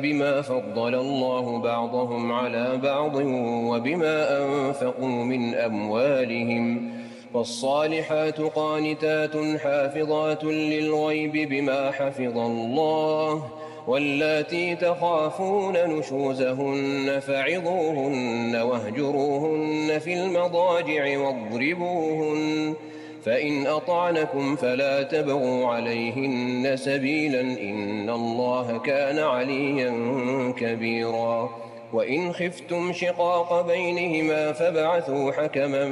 بما فضل الله بعضهم على بعض وبما أنفقوا من أموالهم، فالصالحات قانتات حافظات للغيب بما حفظ الله، واللاتي تخافون نشوزهن فعظوهن واهجروهن في المضاجع واضربوهن، فإن أطعنكم فلا تبغوا عليهن سبيلا إن الله كان عليا كبيرا. وإن خفتم شقاق بينهما فابعثوا حكما